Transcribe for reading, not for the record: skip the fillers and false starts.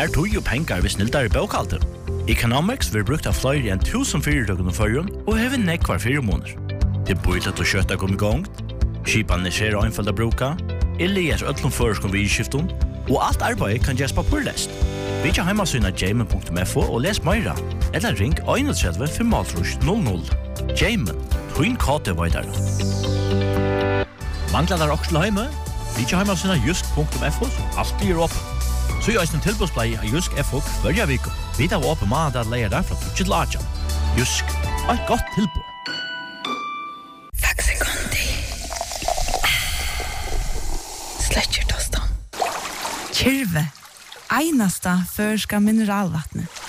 Her tog jo penger hvis snildar I bokhalter. Economics vil brukt av flere enn 1000 fyrirtøkene førjen og hever nekvar 4 måneder. Det bøylet å kjøtta kom I gang, skipan ser einfalda bruka, Elias öllum føreskom vidskiftum, og alt arbeid kan gjøres papurlest. Vi kan heimasyna jamen.fo og les meira, eller ring 31 500. Jamen, twin kate veidar. Manglar der også heime? Vi kan heimasyna jusk.fo, som alltid åpen. Så I eisen tilbudsblei av Jusk FO hverja viko. Vi tar åpen mandag leier der fra 2 til 8. Jusk, et godt tilbud. Faxe Kondi. Sletcher tostan. Kyrve. Einasta førska mineralvattnet.